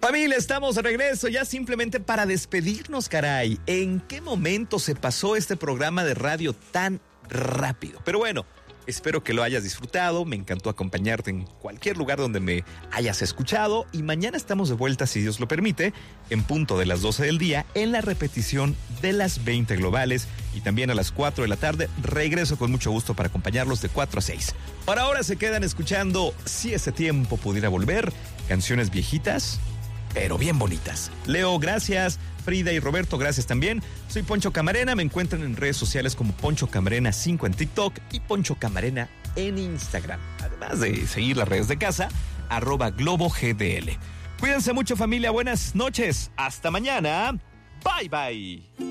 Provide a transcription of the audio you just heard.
Familia, estamos de regreso ya simplemente para despedirnos, caray. ¿En qué momento se pasó este programa de radio tan rápido? Pero bueno, espero que lo hayas disfrutado. Me encantó acompañarte en cualquier lugar donde me hayas escuchado. Y mañana estamos de vuelta, si Dios lo permite, en punto de las 12 del día, en la repetición de las 20 globales. Y también a las 4 de la tarde, regreso con mucho gusto para acompañarlos de 4 a 6. Por ahora se quedan escuchando Si ese tiempo pudiera volver, canciones viejitas, pero bien bonitas. Leo, gracias. Frida y Roberto, gracias también. Soy Poncho Camarena, me encuentran en redes sociales como Poncho Camarena 5 en TikTok y Poncho Camarena en Instagram. Además de seguir las redes de casa, @GloboGDL. Cuídense mucho, familia, buenas noches. Hasta mañana. Bye, bye.